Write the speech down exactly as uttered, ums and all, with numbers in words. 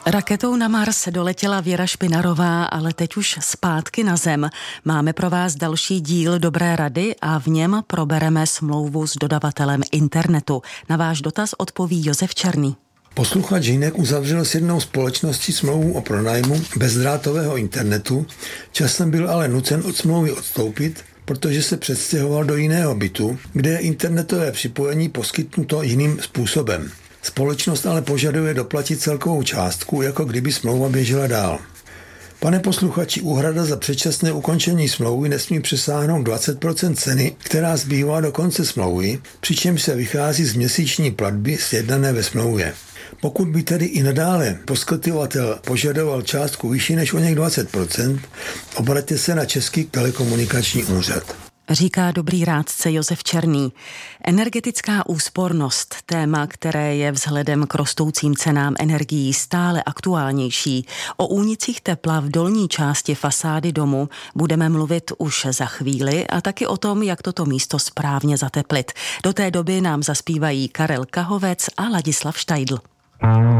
Raketou na Mars doletěla Věra Špinarová, ale teď už zpátky na Zem. Máme pro vás další díl Dobré rady a v něm probereme smlouvu s dodavatelem internetu. Na váš dotaz odpoví Josef Černý. Posluchač Žinek uzavřel s jednou společností smlouvu o pronájmu bezdrátového internetu, časem byl ale nucen od smlouvy odstoupit, protože se přestěhoval do jiného bytu, kde je internetové připojení poskytnuto jiným způsobem. Společnost ale požaduje doplatit celkovou částku, jako kdyby smlouva běžela dál. Pane posluchači, úhrada za předčasné ukončení smlouvy nesmí přesáhnout dvacet procent ceny, která zbývá do konce smlouvy, přičemž se vychází z měsíční platby sjednané ve smlouvě. Pokud by tedy i nadále poskytovatel požadoval částku vyšší než o něch dvacet procent, obraťte se na Český telekomunikační úřad. Říká dobrý rádce Josef Černý. Energetická úspornost, téma, které je vzhledem k rostoucím cenám energií stále aktuálnější. O únicích tepla v dolní části fasády domu budeme mluvit už za chvíli a taky o tom, jak toto místo správně zateplit. Do té doby nám zaspívají Karel Kahovec a Ladislav Štajdl.